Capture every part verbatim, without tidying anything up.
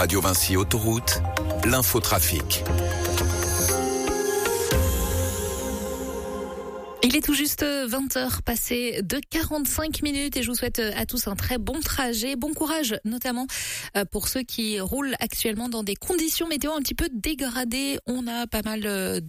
Radio Vinci Autoroute, l'infotrafic. Il est tout juste vingt heures passées de quarante-cinq minutes et je vous souhaite à tous un très bon trajet. Bon courage, notamment pour ceux qui roulent actuellement dans des conditions météo un petit peu dégradées. On a pas mal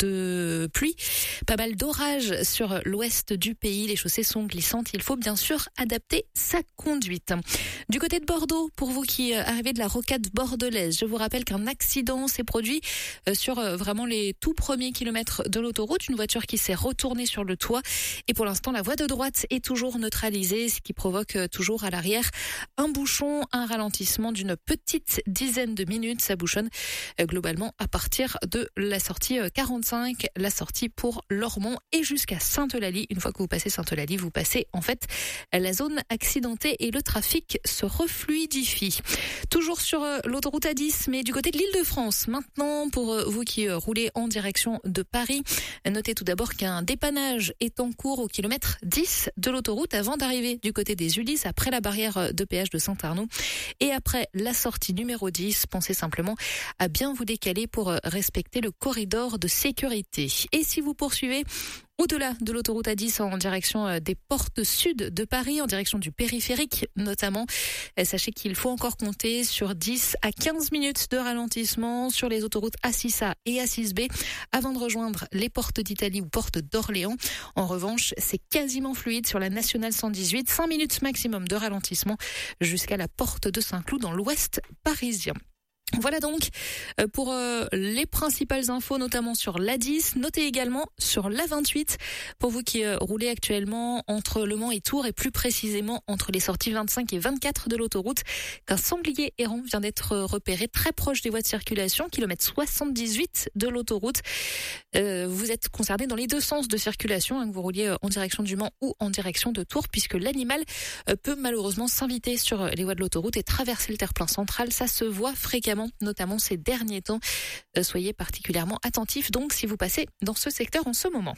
de pluie, pas mal d'orages sur l'ouest du pays. Les chaussées sont glissantes. Il faut bien sûr adapter sa conduite. Du côté de Bordeaux, pour vous qui arrivez de la rocade bordelaise, je vous rappelle qu'un accident s'est produit sur vraiment les tout premiers kilomètres de l'autoroute. Une voiture qui s'est retournée sur le toit. Et pour l'instant, la voie de droite est toujours neutralisée, ce qui provoque toujours à l'arrière un bouchon, un ralentissement d'une petite dizaine de minutes. Ça bouchonne globalement à partir de la sortie quarante-cinq, la sortie pour Lormont et jusqu'à Sainte-Eulalie. Une fois que vous passez Sainte-Eulalie, vous passez en fait la zone accidentée et le trafic se refluidifie. Toujours sur l'autoroute A dix, mais du côté de l'Île-de-France. Maintenant, pour vous qui roulez en direction de Paris, notez tout d'abord qu'un dépannage est en cours au kilomètre dix de l'autoroute avant d'arriver du côté des Ulysses, après la barrière de péage de Saint-Arnaud et après la sortie numéro dix. Pensez simplement à bien vous décaler pour respecter le corridor de sécurité. Et si vous poursuivez au-delà de l'autoroute A dix en direction des portes sud de Paris, en direction du périphérique notamment, sachez qu'il faut encore compter sur dix à quinze minutes de ralentissement sur les autoroutes A six A et A six B avant de rejoindre les portes d'Italie ou portes d'Orléans. En revanche, c'est quasiment fluide sur la nationale cent dix-huit, cinq minutes maximum de ralentissement jusqu'à la porte de Saint-Cloud dans l'ouest parisien. Voilà donc pour les principales infos, notamment sur l'A dix. Notez également sur l'A vingt-huit, pour vous qui roulez actuellement entre Le Mans et Tours, et plus précisément entre les sorties vingt-cinq et vingt-quatre de l'autoroute, qu'un sanglier errant vient d'être repéré très proche des voies de circulation, kilomètre soixante-dix-huit de l'autoroute. Euh, vous êtes concerné dans les deux sens de circulation, hein, que vous rouliez en direction du Mans ou en direction de Tours, puisque l'animal peut malheureusement s'inviter sur les voies de l'autoroute et traverser le terre-plein central. Ça se voit fréquemment, notamment ces derniers temps. Euh, soyez particulièrement attentifs donc si vous passez dans ce secteur en ce moment.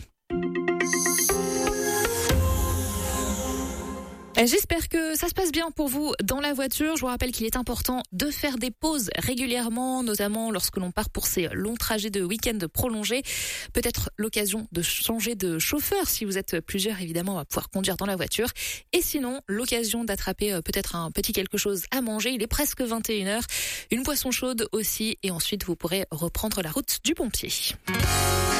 J'espère que ça se passe bien pour vous dans la voiture. Je vous rappelle qu'il est important de faire des pauses régulièrement, notamment lorsque l'on part pour ces longs trajets de week-end prolongés. Peut-être l'occasion de changer de chauffeur si vous êtes plusieurs, évidemment, à pouvoir conduire dans la voiture. Et sinon, l'occasion d'attraper peut-être un petit quelque chose à manger. Il est presque vingt et une heures. Une boisson chaude aussi. Et ensuite, vous pourrez reprendre la route du bon pied.